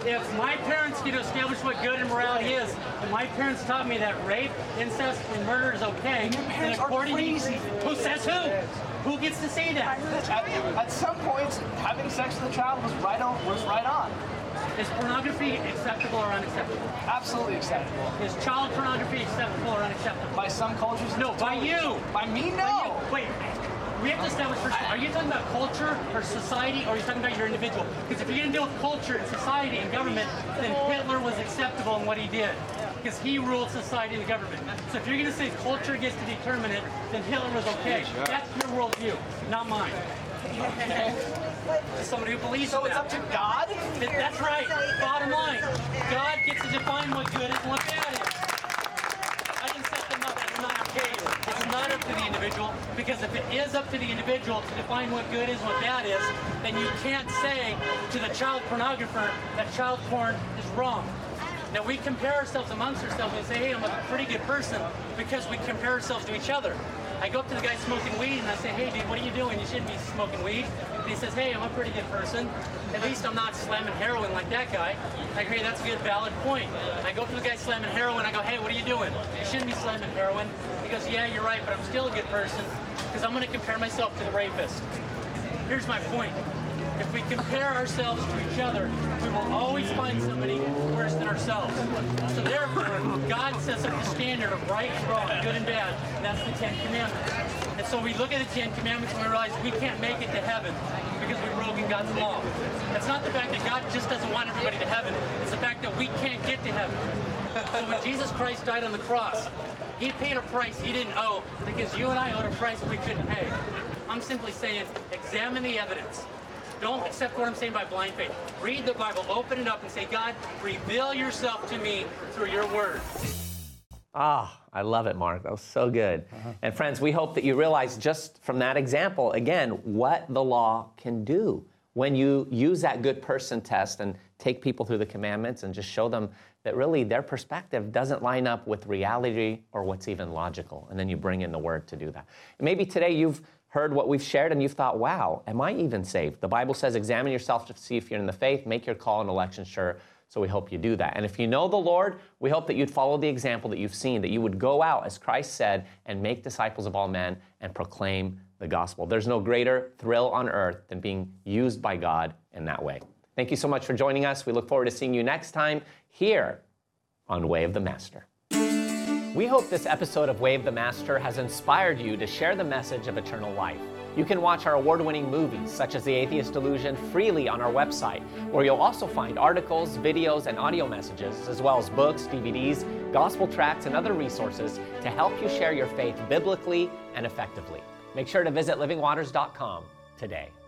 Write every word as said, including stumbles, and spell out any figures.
if my parents get to establish what good and morality is, and my parents taught me that rape, incest, and murder is okay, then according to who says who? Who gets to say that? At, at some points, having sex with a child was right on. Was right on. Is pornography acceptable or unacceptable? Absolutely acceptable. Is child pornography acceptable or unacceptable? By some cultures? No, by you. By me, no. By you. Wait, we have to establish first, are you talking about culture or society, or are you talking about your individual? Because if you're going to deal with culture and society and government, then Hitler was acceptable in what he did, because he ruled society and the government. So if you're going to say culture gets to determine it, then Hitler was okay. That's your worldview, not mine. Okay? Somebody who believes so in it's that. up to God? That's right. Bottom line. God gets to define what good is and what bad is. I can set them up. It's not okay. It's not up to the individual, because if it is up to the individual to define what good is and what bad is, then you can't say to the child pornographer that child porn is wrong. Now, we compare ourselves amongst ourselves and say, hey, I'm a pretty good person, because we compare ourselves to each other. I go up to the guy smoking weed and I say, hey, dude, what are you doing? You shouldn't be smoking weed. And he says, hey, I'm a pretty good person. At least I'm not slamming heroin like that guy. I agree, that's a good, valid point. I go up to the guy slamming heroin. I go, hey, what are you doing? You shouldn't be slamming heroin. He goes, yeah, you're right, but I'm still a good person, because I'm going to compare myself to the rapist. Here's my point. If we compare ourselves to each other, we will always find somebody worse than ourselves. So therefore, God sets up the standard of right and wrong, good and bad, and that's the Ten Commandments. And so we look at the Ten Commandments and we realize we can't make it to heaven because we've broken God's law. It's not the fact that God just doesn't want everybody to heaven, it's the fact that we can't get to heaven. So when Jesus Christ died on the cross, he paid a price he didn't owe, because you and I owed a price we couldn't pay. I'm simply saying, examine the evidence. Don't accept what I'm saying by blind faith. Read the Bible, open it up, and say, God, reveal yourself to me through your word. Ah, I love it, Mark. That was so good. Uh-huh. And friends, we hope that you realize just from that example, again, what the law can do when you use that good person test and take people through the commandments and just show them that really their perspective doesn't line up with reality or what's even logical. And then you bring in the word to do that. And maybe today you've heard what we've shared and you've thought, wow, am I even saved? The Bible says, examine yourself to see if you're in the faith, make your call and election sure. So we hope you do that. And if you know the Lord, we hope that you'd follow the example that you've seen, that you would go out, as Christ said, and make disciples of all men and proclaim the gospel. There's no greater thrill on earth than being used by God in that way. Thank you so much for joining us. We look forward to seeing you next time here on Way of the Master. We hope this episode of Way of the Master has inspired you to share the message of eternal life. You can watch our award-winning movies, such as The Atheist Delusion, freely on our website, where you'll also find articles, videos, and audio messages, as well as books, D V Ds, gospel tracts, and other resources to help you share your faith biblically and effectively. Make sure to visit living waters dot com today.